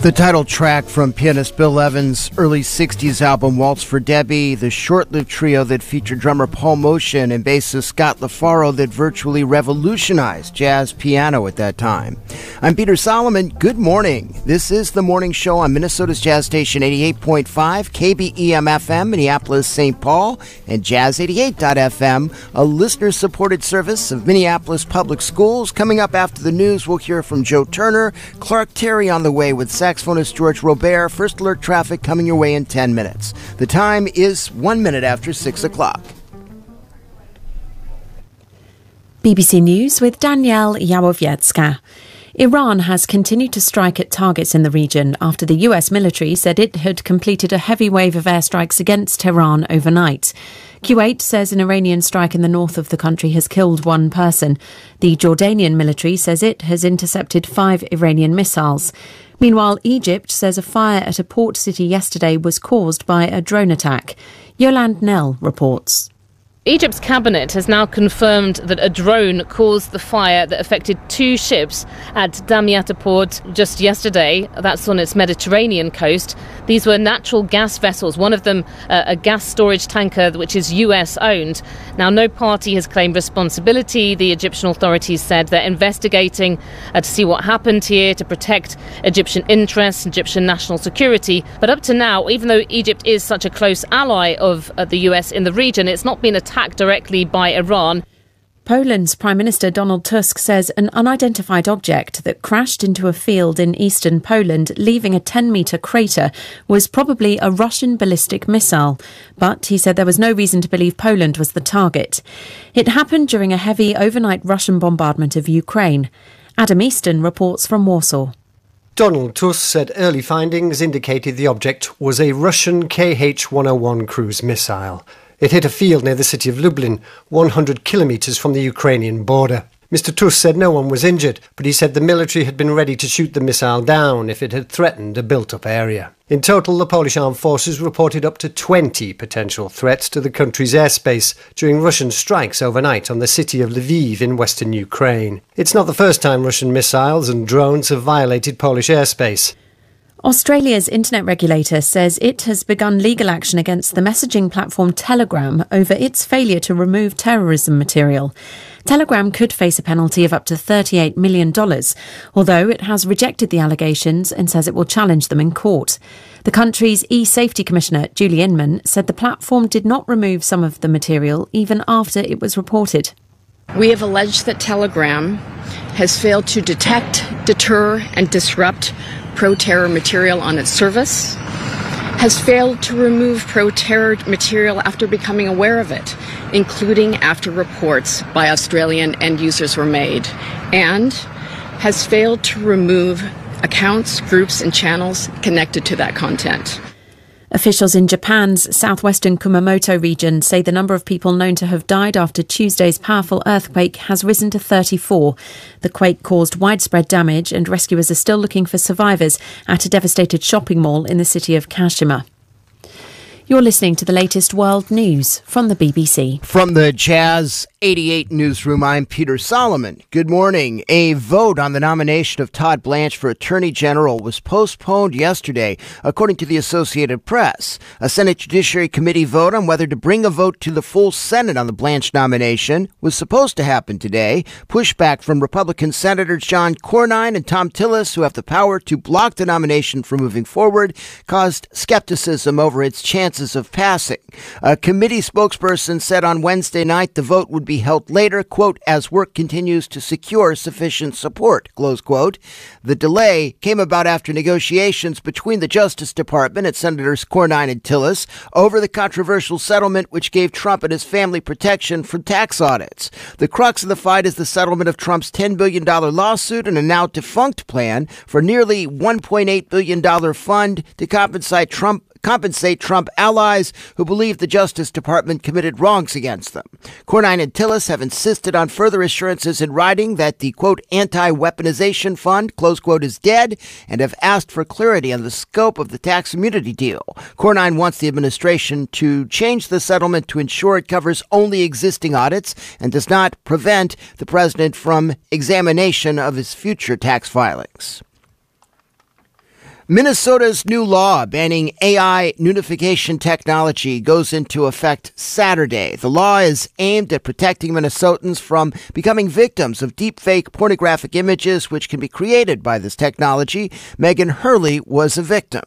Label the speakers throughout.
Speaker 1: The title track from pianist Bill Evans' early 60s album Waltz for Debbie, the short-lived trio that featured drummer Paul Motian and bassist Scott LaFaro that virtually revolutionized jazz piano at that time. I'm Peter Solomon. Good morning. This is The Morning Show on Minnesota's Jazz Station 88.5, KBEM-FM, Minneapolis, St. Paul, and Jazz88.fm, a listener-supported service of Minneapolis Public Schools. Coming up after the news, we'll hear from Joe Turner, Clark Terry on the way with saxophonist George Robert. First alert traffic coming your way in 10 minutes. The time is 1 minute after 6 o'clock.
Speaker 2: BBC News with Danielle Yawowiecka. Iran has continued to strike at targets in the region after the US military said it had completed a heavy wave of airstrikes against Tehran overnight. Kuwait says an Iranian strike in the north of the country has killed one person. The Jordanian military says it has intercepted 5 Iranian missiles. Meanwhile, Egypt says a fire at a port city yesterday was caused by a drone attack. Yolande Nell reports.
Speaker 3: Egypt's cabinet has now confirmed that a drone caused the fire that affected 2 ships at Damietta port just yesterday. That's on its Mediterranean coast. These were natural gas vessels, one of them a gas storage tanker which is US owned. Now, no party has claimed responsibility. The Egyptian authorities said they're investigating to see what happened here, to protect Egyptian interests, Egyptian national security. But up to now, even though Egypt is such a close ally of the US in the region, it's not been attacked directly by Iran.
Speaker 2: Poland's Prime Minister Donald Tusk says an unidentified object that crashed into a field in eastern Poland, leaving a 10-metre crater, was probably a Russian ballistic missile. But he said there was no reason to believe Poland was the target. It happened during a heavy overnight Russian bombardment of Ukraine. Adam Easton reports from Warsaw.
Speaker 4: Donald Tusk said early findings indicated the object was a Russian Kh-101 cruise missile. It hit a field near the city of Lublin, 100 kilometres from the Ukrainian border. Mr. Tusk said no one was injured, but he said the military had been ready to shoot the missile down if it had threatened a built-up area. In total, the Polish armed forces reported up to 20 potential threats to the country's airspace during Russian strikes overnight on the city of Lviv in western Ukraine. It's not the first time Russian missiles and drones have violated Polish airspace.
Speaker 2: Australia's internet regulator says it has begun legal action against the messaging platform Telegram over its failure to remove terrorism material. Telegram could face a penalty of up to $38 million, although it has rejected the allegations and says it will challenge them in court. The country's e-safety commissioner, Julie Inman, said the platform did not remove some of the material even after it was reported.
Speaker 5: We have alleged that Telegram has failed to detect, deter, and disrupt pro-terror material on its service, has failed to remove pro-terror material after becoming aware of it, including after reports by Australian end users were made, and has failed to remove accounts, groups, and channels connected to that content.
Speaker 2: Officials in Japan's southwestern Kumamoto region say the number of people known to have died after Tuesday's powerful earthquake has risen to 34. The quake caused widespread damage and rescuers are still looking for survivors at a devastated shopping mall in the city of Kashima. You're listening to the latest world news from the BBC.
Speaker 1: From the Jazz 88 newsroom, I'm Peter Solomon. Good morning. A vote on the nomination of Todd Blanche for Attorney General was postponed yesterday, according to the Associated Press. A Senate Judiciary Committee vote on whether to bring a vote to the full Senate on the Blanche nomination was supposed to happen today. Pushback from Republican Senators John Cornyn and Thom Tillis, who have the power to block the nomination from moving forward, caused skepticism over its chances of passing. A committee spokesperson said on Wednesday night the vote would be held later, quote, as work continues to secure sufficient support, close quote. The delay came about after negotiations between the Justice Department and Senators Cornyn and Tillis over the controversial settlement which gave Trump and his family protection from tax audits. The crux of the fight is the settlement of Trump's $10 billion lawsuit and a now defunct plan for nearly $1.8 billion fund to compensate Trump allies who believe the Justice Department committed wrongs against them. Cornyn and Tillis have insisted on further assurances in writing that the, quote, anti-weaponization fund, close quote, is dead, and have asked for clarity on the scope of the tax immunity deal. Cornyn wants the administration to change the settlement to ensure it covers only existing audits and does not prevent the president from examination of his future tax filings. Minnesota's new law banning AI nudification technology goes into effect Saturday. The law is aimed at protecting Minnesotans from becoming victims of deepfake pornographic images which can be created by this technology. Megan Hurley was a victim.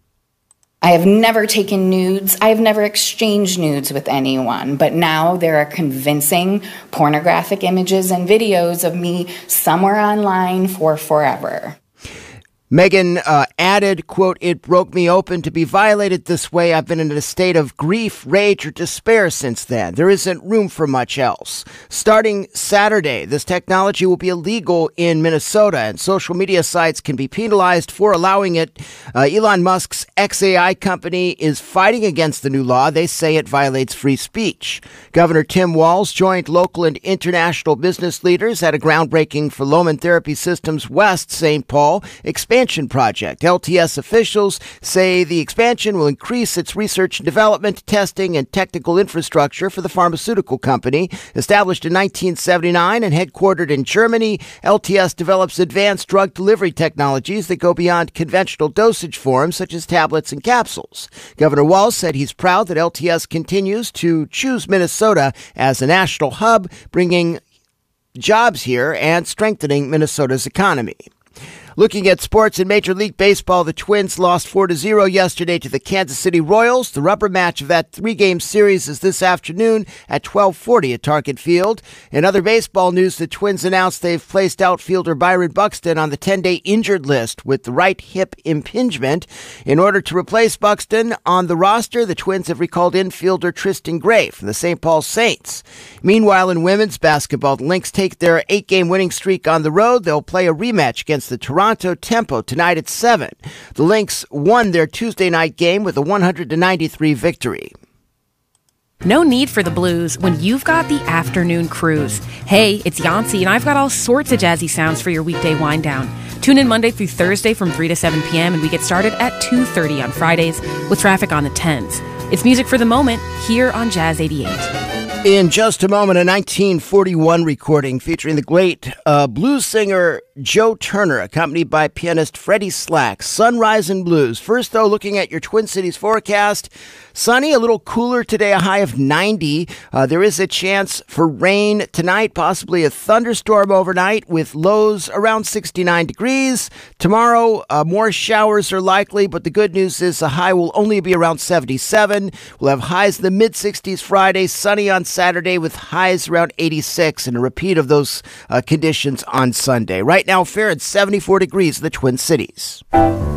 Speaker 6: I have never taken nudes. I have never exchanged nudes with anyone. But now there are convincing pornographic images and videos of me somewhere online for forever.
Speaker 1: Megan added, quote, "It broke me open to be violated this way. I've been in a state of grief, rage, or despair since then. There isn't room for much else." Starting Saturday, this technology will be illegal in Minnesota, and social media sites can be penalized for allowing it. Elon Musk's xAI company is fighting against the new law. They say it violates free speech. Governor Tim Walz joined local and international business leaders at a groundbreaking for Lohman Therapy Systems West St. Paul expansion project. LTS officials say the expansion will increase its research and development, testing, and technical infrastructure for the pharmaceutical company. Established in 1979 and headquartered in Germany, LTS develops advanced drug delivery technologies that go beyond conventional dosage forms such as tablets and capsules. Governor Walz said he's proud that LTS continues to choose Minnesota as a national hub, bringing jobs here and strengthening Minnesota's economy. Looking at sports in Major League Baseball, the Twins lost 4-0 yesterday to the Kansas City Royals. The rubber match of that three-game series is this afternoon at 12:40 at Target Field. In other baseball news, the Twins announced they've placed outfielder Byron Buxton on the 10-day injured list with the right hip impingement. In order to replace Buxton on the roster, the Twins have recalled infielder Tristan Gray from the St. Paul Saints. Meanwhile, in women's basketball, the Lynx take their 8-game winning streak on the road. They'll play a rematch against the Toronto Tempo tonight at 7. The Lynx won their Tuesday night game with a 100-93 victory.
Speaker 7: No need for the blues when you've got the afternoon cruise. Hey, it's Yancy, and I've got all sorts of jazzy sounds for your weekday wind down. Tune in Monday through Thursday from 3 to 7 p.m., and we get started at 2:30 on Fridays with traffic on the 10s. It's music for the moment here on Jazz 88.
Speaker 1: In just a moment, a 1941 recording featuring the great blues singer Joe Turner, accompanied by pianist Freddie Slack, Sunrise and Blues. First, though, looking at your Twin Cities forecast, sunny, a little cooler today, a high of 90. There is a chance for rain tonight, possibly a thunderstorm overnight with lows around 69 degrees. Tomorrow, more showers are likely, but the good news is the high will only be around 77. We'll have highs in the mid-60s Friday, sunny on Saturday with highs around 86, and a repeat of those conditions on Sunday. Right now, fair at 74 degrees in the Twin Cities.